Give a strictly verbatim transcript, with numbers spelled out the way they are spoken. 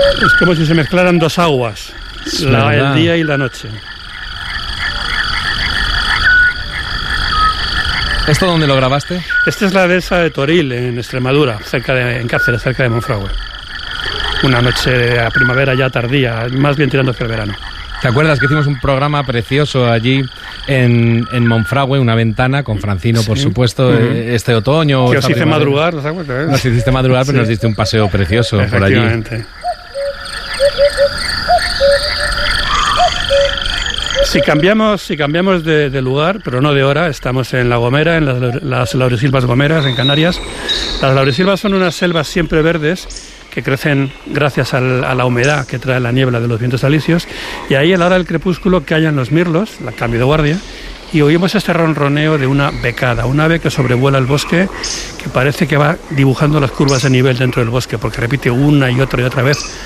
Es como si se mezclaran dos aguas, la, el día y la noche. ¿Esto dónde lo grabaste? Esta es la dehesa de Toril, en Extremadura, cerca de, en Cáceres, cerca de Monfragüe. Una noche a primavera ya tardía, más bien tirando hacia el verano. ¿Te acuerdas que hicimos un programa precioso allí en, en Monfragüe, una ventana, con Francino, sí, por supuesto, uh-huh. este otoño? Que os hice madrugar, ¿no te acuerdas? Nos hiciste madrugar, pero sí. Nos diste un paseo precioso por allí. Efectivamente. Si cambiamos, si cambiamos de, de lugar, pero no de hora, estamos en La Gomera, en las, las laurisilvas gomeras, en Canarias. Las laurisilvas son unas selvas siempre verdes que crecen gracias al, a la humedad que trae la niebla de los vientos alisios, y ahí a la hora del crepúsculo callan los mirlos, la cambio de guardia, y oímos este ronroneo de una becada, un ave que sobrevuela el bosque, que parece que va dibujando las curvas de nivel dentro del bosque, porque repite una y otra y otra vez